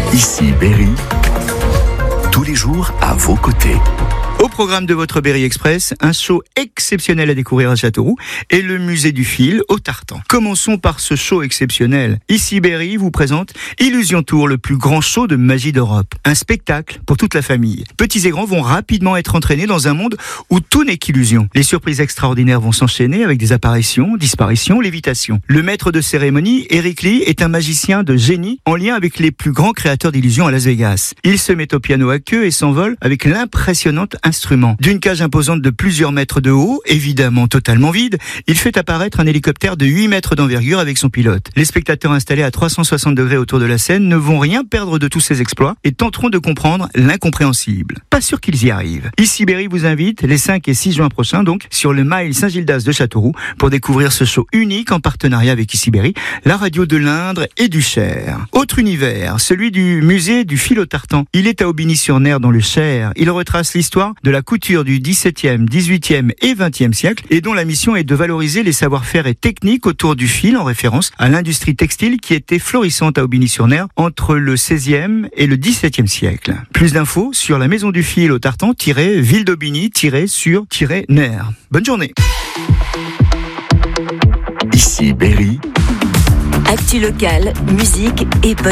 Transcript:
Ici Berry, tous les jours à vos côtés. Au programme de votre Berry Express, un show exceptionnel à découvrir à Châteauroux et le musée du fil au Tartan. Commençons par ce show exceptionnel. Ici Berry vous présente Illusion Tour, le plus grand show de magie d'Europe. Un spectacle pour toute la famille. Petits et grands vont rapidement être entraînés dans un monde où tout n'est qu'illusion. Les surprises extraordinaires vont s'enchaîner avec des apparitions, disparitions, lévitations. Le maître de cérémonie, Eric Lee, est un magicien de génie en lien avec les plus grands créateurs d'illusions à Las Vegas. Il se met au piano à queue et s'envole avec l'impressionnante instrument. D'une cage imposante de plusieurs mètres de haut, évidemment totalement vide, il fait apparaître un hélicoptère de 8 mètres d'envergure avec son pilote. Les spectateurs installés à 360 degrés autour de la scène ne vont rien perdre de tous ces exploits et tenteront de comprendre l'incompréhensible. Pas sûr qu'ils y arrivent. Ici Berry vous invite les 5 et 6 juin prochains donc sur le Mile Saint-Gildas de Châteauroux pour découvrir ce show unique en partenariat avec Ici Berry, la radio de l'Indre et du Cher. Autre univers, celui du musée du fil au Tartan. Il est à Aubigny-sur-Ner dans le Cher. Il retrace l'histoire de la couture du XVIIe, XVIIIe et XXe siècle et dont la mission est de valoriser les savoir-faire et techniques autour du fil en référence à l'industrie textile qui était florissante à Aubigny-sur-Ner entre le XVIe et le XVIIe siècle. Plus d'infos sur la maison du fil au Tartan ville d'Aubigny sur Ner. Bonne journée. Ici Berry. Actu locale, musique et